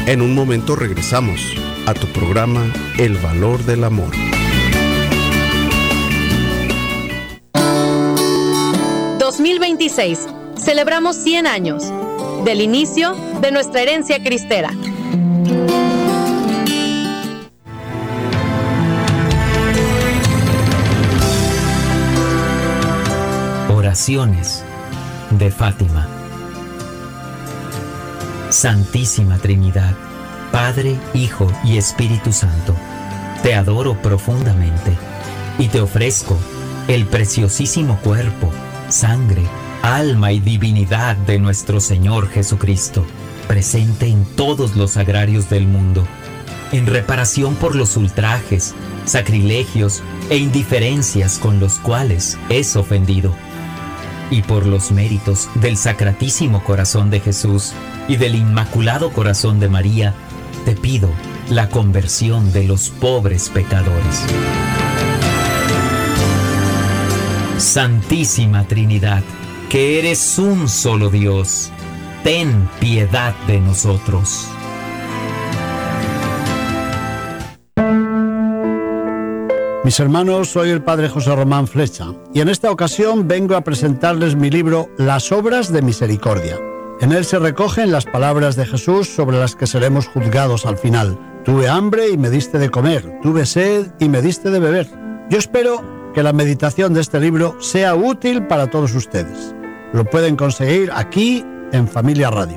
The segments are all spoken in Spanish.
En un momento regresamos a tu programa El Valor del Amor. ...2026... celebramos 100 años... del inicio de nuestra herencia cristera. Oraciones de Fátima. Santísima Trinidad, Padre, Hijo y Espíritu Santo, te adoro profundamente y te ofrezco el preciosísimo cuerpo, sangre, alma y divinidad de nuestro Señor Jesucristo, presente en todos los sagrarios del mundo, en reparación por los ultrajes, sacrilegios e indiferencias con los cuales es ofendido, y por los méritos del Sacratísimo Corazón de Jesús y del Inmaculado Corazón de María, te pido la conversión de los pobres pecadores. Santísima Trinidad, que eres un solo Dios, ten piedad de nosotros. Mis hermanos, soy el Padre José Román Flecha y en esta ocasión vengo a presentarles mi libro Las Obras de Misericordia. En él se recogen las palabras de Jesús sobre las que seremos juzgados al final. Tuve hambre y me diste de comer, tuve sed y me diste de beber. Yo espero que la meditación de este libro sea útil para todos ustedes. Lo pueden conseguir aquí en Familia Radio.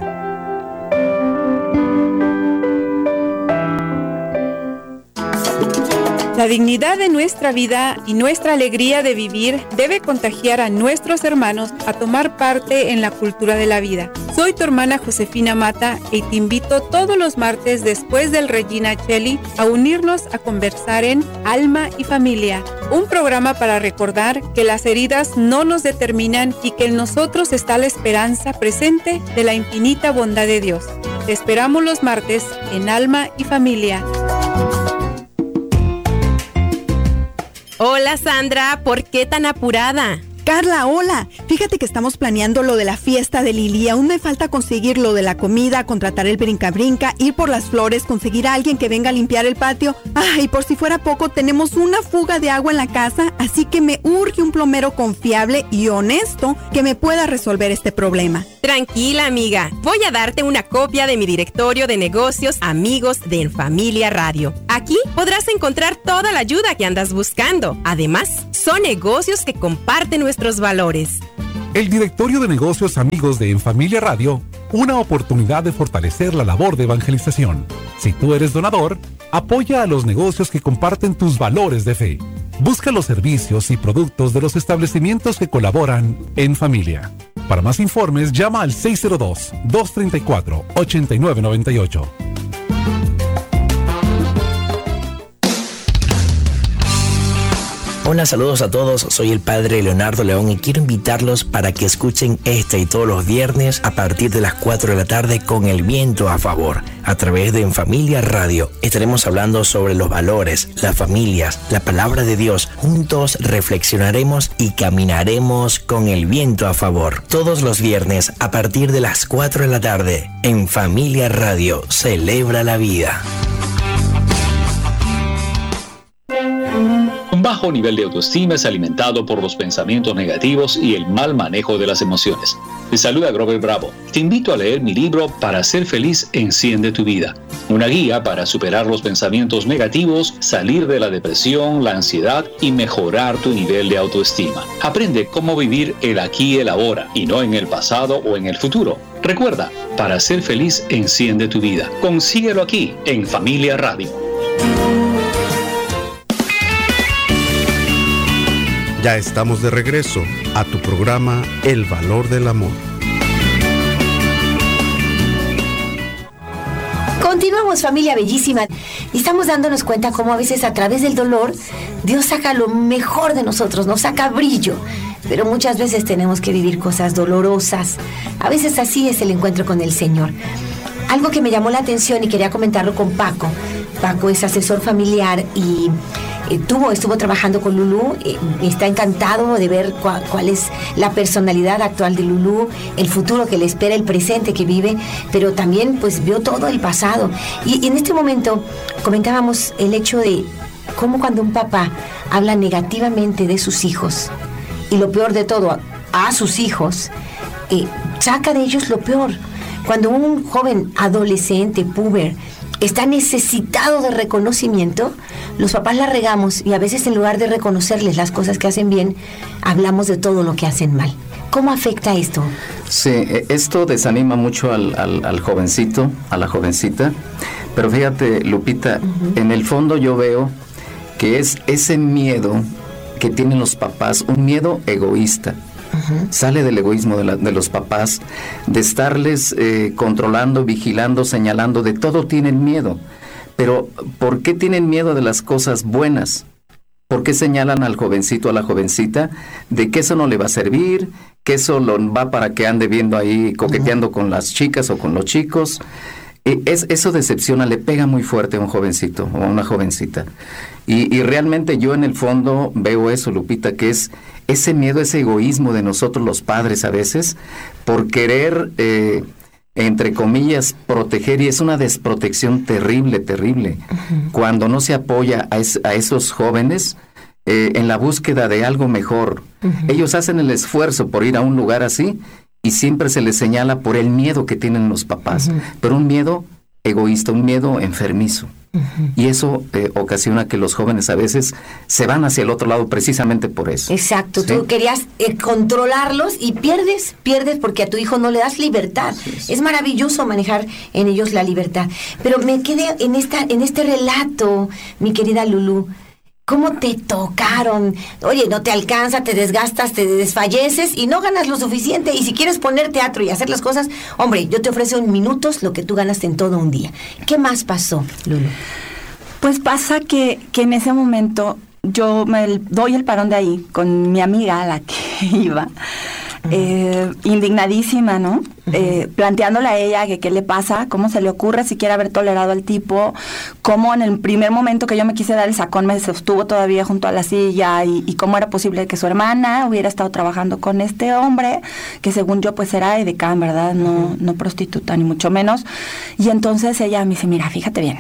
La dignidad de nuestra vida y nuestra alegría de vivir debe contagiar a nuestros hermanos a tomar parte en la cultura de la vida. Soy tu hermana Josefina Mata y te invito todos los martes después del Regina Cheli a unirnos a conversar en Alma y Familia, un programa para recordar que las heridas no nos determinan y que en nosotros está la esperanza presente de la infinita bondad de Dios. Te esperamos los martes en Alma y Familia. Hola Sandra, ¿por qué tan apurada? Carla, hola. Fíjate que estamos planeando lo de la fiesta de Lili. Aún me falta conseguir lo de la comida, contratar el brinca-brinca, ir por las flores, conseguir a alguien que venga a limpiar el patio. Y por si fuera poco, tenemos una fuga de agua en la casa, así que me urge un plomero confiable y honesto que me pueda resolver este problema. Tranquila, amiga. Voy a darte una copia de mi directorio de negocios amigos de En Familia Radio. Aquí podrás encontrar toda la ayuda que andas buscando. Además, son negocios que comparten nuestros valores. El directorio de negocios amigos de En Familia Radio, una oportunidad de fortalecer la labor de evangelización. Si tú eres donador, apoya a los negocios que comparten tus valores de fe. Busca los servicios y productos de los establecimientos que colaboran en familia. Para más informes, llama al 602-234-8998. Hola, saludos a todos, soy el Padre Leonardo León y quiero invitarlos para que escuchen este y todos los viernes a partir de las 4 de la tarde con El Viento a Favor, a través de En Familia Radio. Estaremos hablando sobre los valores, las familias, la palabra de Dios. Juntos reflexionaremos y caminaremos con el viento a favor. Todos los viernes a partir de las 4 de la tarde, En Familia Radio, celebra la vida. Un bajo nivel de autoestima es alimentado por los pensamientos negativos y el mal manejo de las emociones. Te saluda Grover Bravo. Te invito a leer mi libro Para ser feliz, enciende tu vida. Una guía para superar los pensamientos negativos, salir de la depresión, la ansiedad y mejorar tu nivel de autoestima. Aprende cómo vivir el aquí y el ahora y no en el pasado o en el futuro. Recuerda, Para ser feliz, enciende tu vida. Consíguelo aquí en Familia Radio. Ya estamos de regreso a tu programa El Valor del Amor. Continuamos, familia bellísima, y estamos dándonos cuenta cómo a veces a través del dolor Dios saca lo mejor de nosotros, nos saca brillo, pero muchas veces tenemos que vivir cosas dolorosas. A veces así es el encuentro con el Señor. Algo que me llamó la atención y quería comentarlo con Paco. Paco es asesor familiar y estuvo trabajando con Lulú, está encantado de ver cuál es la personalidad actual de Lulú, el futuro que le espera, el presente que vive, pero también pues vio todo el pasado. Y en este momento comentábamos el hecho de cómo cuando un papá habla negativamente de sus hijos, y lo peor de todo, a sus hijos, saca de ellos lo peor. Cuando un joven adolescente, puber, está necesitado de reconocimiento, los papás la regamos y a veces en lugar de reconocerles las cosas que hacen bien, hablamos de todo lo que hacen mal. ¿Cómo afecta esto? Sí, esto desanima mucho al jovencito, a la jovencita, pero fíjate, Lupita, en el fondo yo veo que es ese miedo que tienen los papás, un miedo egoísta. Sale del egoísmo de los papás, de estarles controlando, vigilando, señalando, de todo tienen miedo. Pero ¿por qué tienen miedo de las cosas buenas? ¿Por qué señalan al jovencito, a la jovencita, de que eso no le va a servir, que eso lo va para que ande viendo ahí, coqueteando con las chicas o con los chicos? Eso decepciona, le pega muy fuerte a un jovencito o a una jovencita. Y realmente yo en el fondo veo eso, Lupita, que es ese miedo, ese egoísmo de nosotros los padres a veces, por querer, entre comillas, proteger, y es una desprotección terrible, terrible, cuando no se apoya a esos jóvenes en la búsqueda de algo mejor. Ellos hacen el esfuerzo por ir a un lugar así, y siempre se les señala por el miedo que tienen los papás, pero un miedo egoísta, un miedo enfermizo. Y eso ocasiona que los jóvenes a veces se van hacia el otro lado precisamente por eso. Exacto, ¿sí? Tú querías controlarlos y pierdes porque a tu hijo no le das libertad. Es maravilloso manejar en ellos la libertad. Pero me quedé en este relato, mi querida Lulú. ¿Cómo te tocaron? Oye, no te alcanza, te desgastas, te desfalleces y no ganas lo suficiente. Y si quieres poner teatro y hacer las cosas, hombre, yo te ofrezco en minutos lo que tú ganaste en todo un día. ¿Qué más pasó, Lulú? Pues pasa que en ese momento yo me doy el parón de ahí con mi amiga, a la que iba, indignadísima, ¿no? Planteándole a ella que qué le pasa, cómo se le ocurre siquiera haber tolerado al tipo, cómo en el primer momento que yo me quise dar el sacón me sostuvo todavía junto a la silla y cómo era posible que su hermana hubiera estado trabajando con este hombre que según yo pues era edecán, ¿verdad? No prostituta ni mucho menos. Y entonces ella me dice, mira, fíjate bien,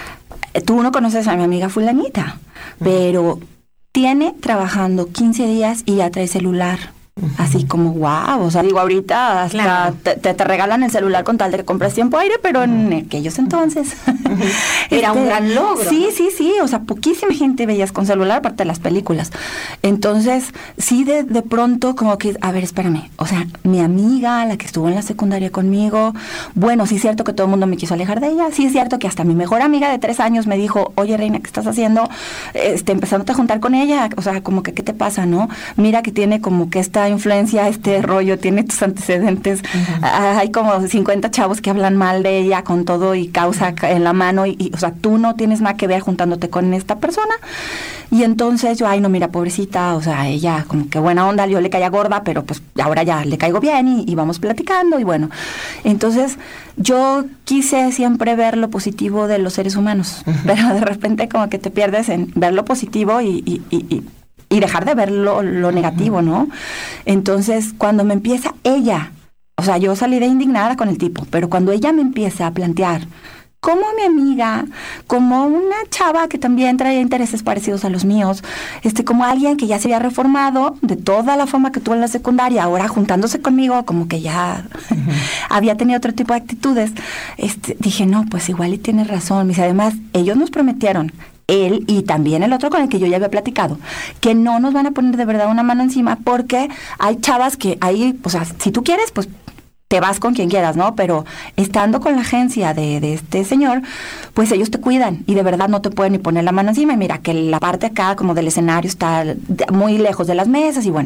tú no conoces a mi amiga fulanita, pero tiene trabajando 15 días y ya trae celular. Así como, wow, o sea, digo, ahorita hasta te regalan el celular con tal de que compres tiempo aire, pero en aquellos entonces era un gran logro. Sí, o sea, poquísima gente veías con celular, aparte de las películas. Entonces, sí, de pronto, como que, a ver, espérame, o sea, mi amiga, la que estuvo en la secundaria conmigo, bueno, sí es cierto que todo el mundo me quiso alejar de ella, sí es cierto que hasta mi mejor amiga de 3 años me dijo, oye, reina, ¿qué estás haciendo? Empezándote a juntar con ella, o sea, como que, ¿qué te pasa, no? Mira que tiene como que esta influencia, este rollo, tiene tus antecedentes, hay como 50 chavos que hablan mal de ella con todo y causa en la mano, y o sea, tú no tienes nada que ver juntándote con esta persona. Y entonces yo, ay no, mira, pobrecita, o sea, ella como que buena onda, yo le caía gorda, pero pues ahora ya le caigo bien y vamos platicando, y bueno, entonces yo quise siempre ver lo positivo de los seres humanos, pero de repente como que te pierdes en ver lo positivo y dejar de ver lo negativo, ¿no? Entonces, cuando me empieza ella, o sea, yo salí de indignada con el tipo, pero cuando ella me empieza a plantear como mi amiga, como una chava que también traía intereses parecidos a los míos, como alguien que ya se había reformado de toda la forma que tuvo en la secundaria, ahora juntándose conmigo, como que ya había tenido otro tipo de actitudes, dije, no, pues igual y tienes razón. Y además, ellos nos prometieron, él y también el otro con el que yo ya había platicado, que no nos van a poner de verdad una mano encima, porque hay chavas que ahí, o sea, si tú quieres, pues te vas con quien quieras, ¿no? Pero estando con la agencia de este señor, pues ellos te cuidan y de verdad no te pueden ni poner la mano encima. Y mira que la parte acá como del escenario está muy lejos de las mesas y bueno.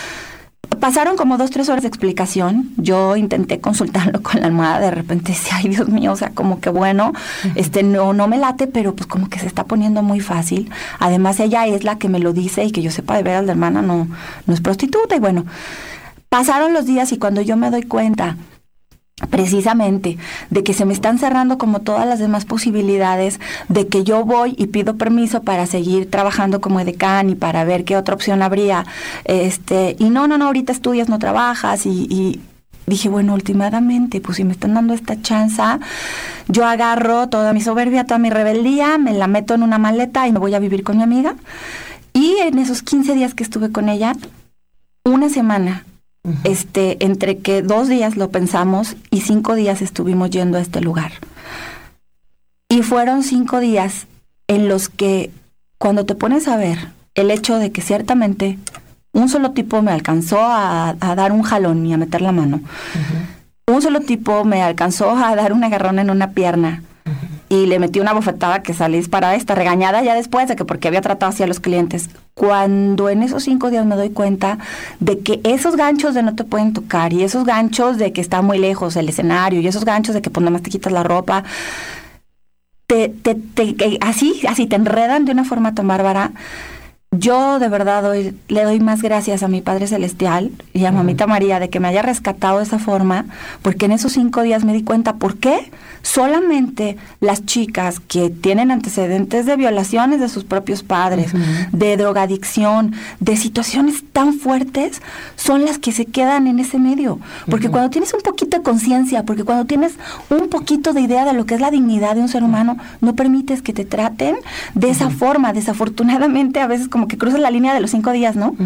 Pasaron como 2-3 horas de explicación. Yo intenté consultarlo con la almohada. De repente decía, ay, Dios mío, o sea, como que bueno, no me late, pero pues como que se está poniendo muy fácil. Además, ella es la que me lo dice y que yo sepa de veras, la hermana no es prostituta. Y bueno, pasaron los días y cuando yo me doy cuenta precisamente, de que se me están cerrando como todas las demás posibilidades, de que yo voy y pido permiso para seguir trabajando como edecán y para ver qué otra opción habría, y no, ahorita estudias, no trabajas, y dije, bueno, últimamente, pues si me están dando esta chance, yo agarro toda mi soberbia, toda mi rebeldía, me la meto en una maleta y me voy a vivir con mi amiga. Y en esos 15 días que estuve con ella, una semana, entre que 2 días lo pensamos y 5 días estuvimos yendo a este lugar. Y fueron 5 días en los que, cuando te pones a ver el hecho de que ciertamente un solo tipo me alcanzó a dar un jalón y a meter la mano, un solo tipo me alcanzó a dar un agarrón en una pierna, y le metí una bofetada que salí disparada, regañada ya después de que porque había tratado así a los clientes. Cuando en esos 5 días me doy cuenta de que esos ganchos de no te pueden tocar, y esos ganchos de que está muy lejos el escenario, y esos ganchos de que pues nada más te quitas la ropa, así te enredan de una forma tan bárbara. Yo de verdad le doy más gracias a mi Padre Celestial y a Mamita María de que me haya rescatado de esa forma, porque en esos 5 días me di cuenta por qué solamente las chicas que tienen antecedentes de violaciones de sus propios padres, de drogadicción, de situaciones tan fuertes, son las que se quedan en ese medio. Porque cuando tienes un poquito de conciencia, porque cuando tienes un poquito de idea de lo que es la dignidad de un ser humano, no permites que te traten de esa forma. Desafortunadamente, a veces como que cruzas la línea de los 5 días, ¿no?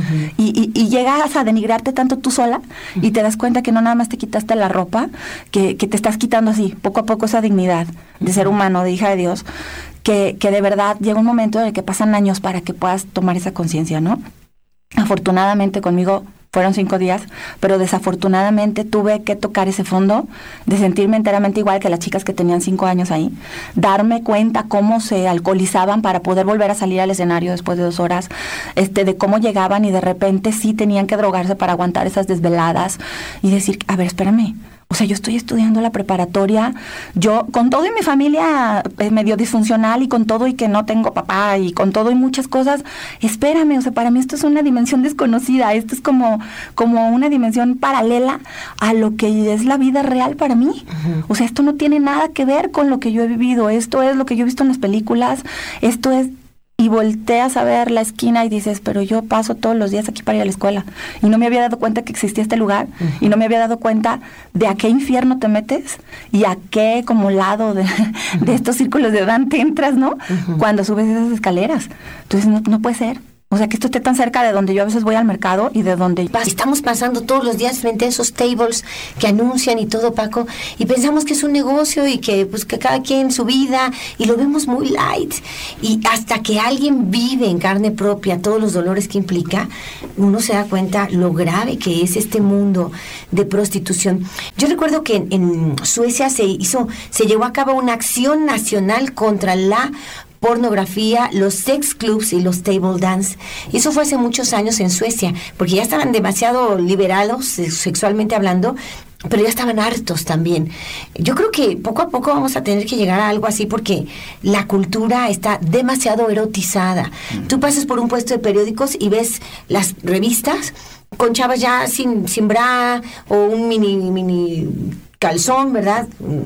Y llegas a denigrarte tanto tú sola y te das cuenta que no nada más te quitaste la ropa, que te estás quitando así, poco a poco, esa dignidad de ser humano, de hija de Dios, que de verdad llega un momento en el que pasan años para que puedas tomar esa conciencia, ¿no? Afortunadamente conmigo fueron 5 días, pero desafortunadamente tuve que tocar ese fondo, de sentirme enteramente igual que las chicas que tenían 5 años ahí, darme cuenta cómo se alcoholizaban para poder volver a salir al escenario después de 2 horas, de cómo llegaban y de repente sí tenían que drogarse para aguantar esas desveladas y decir, a ver, espérame. O sea, yo estoy estudiando la preparatoria, yo con todo y mi familia medio disfuncional y con todo y que no tengo papá y con todo y muchas cosas, espérame, o sea, para mí esto es una dimensión desconocida, esto es como una dimensión paralela a lo que es la vida real para mí. O sea, esto no tiene nada que ver con lo que yo he vivido, esto es lo que yo he visto en las películas, esto es... Y volteas a ver la esquina y dices, pero yo paso todos los días aquí para ir a la escuela. Y no me había dado cuenta que existía este lugar. Y no me había dado cuenta de a qué infierno te metes y a qué como lado de estos círculos de Dante entras, ¿no? Cuando subes esas escaleras. Entonces no puede ser. O sea, que esto esté tan cerca de donde yo a veces voy al mercado y de donde... Estamos pasando todos los días frente a esos tables que anuncian y todo, Paco, y pensamos que es un negocio y que pues que cada quien su vida, y lo vemos muy light. Y hasta que alguien vive en carne propia todos los dolores que implica, uno se da cuenta lo grave que es este mundo de prostitución. Yo recuerdo que en Suecia se llevó a cabo una acción nacional contra la pornografía, los sex clubs y los table dance. Y eso fue hace muchos años en Suecia, porque ya estaban demasiado liberados sexualmente hablando, pero ya estaban hartos también. Yo creo que poco a poco vamos a tener que llegar a algo así, porque la cultura está demasiado erotizada. Tú pasas por un puesto de periódicos y ves las revistas con chavas ya sin bra o un mini calzón, ¿verdad?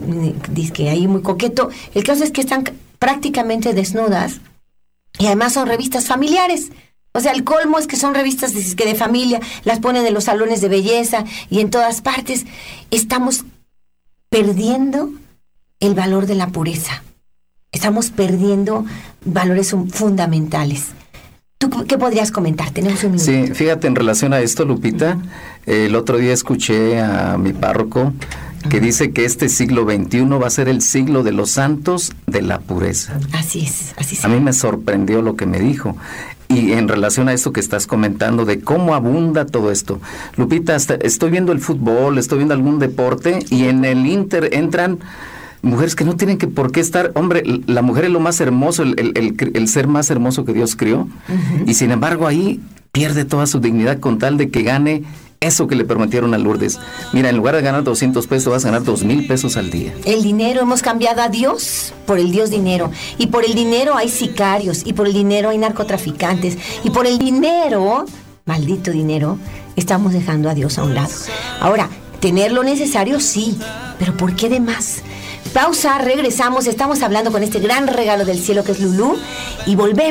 Dice que ahí muy coqueto. El caso es que están prácticamente desnudas, y además son revistas familiares. O sea, el colmo es que son revistas de familia, las ponen en los salones de belleza y en todas partes. Estamos perdiendo el valor de la pureza. Estamos perdiendo valores fundamentales. ¿Tú qué podrías comentar? Tenemos un minuto. Sí, fíjate, en relación a esto, Lupita, el otro día escuché a mi párroco que dice que este siglo XXI va a ser el siglo de los santos de la pureza. Así es, así es. A mí me sorprendió lo que me dijo. Y en relación a esto que estás comentando, de cómo abunda todo esto. Lupita, hasta estoy viendo el fútbol, estoy viendo algún deporte, y en el Inter entran mujeres que no tienen que por qué estar. Hombre, la mujer es lo más hermoso, el ser más hermoso que Dios crió. Y sin embargo ahí pierde toda su dignidad con tal de que gane eso que le prometieron a Lourdes. Mira, en lugar de ganar 200 pesos, vas a ganar 2,000 pesos al día. El dinero, hemos cambiado a Dios por el Dios dinero. Y por el dinero hay sicarios, y por el dinero hay narcotraficantes, y por el dinero, maldito dinero, estamos dejando a Dios a un lado. Ahora, tener lo necesario, sí, pero ¿por qué de más? Pausa, regresamos, estamos hablando con este gran regalo del cielo que es Lulú y volvemos.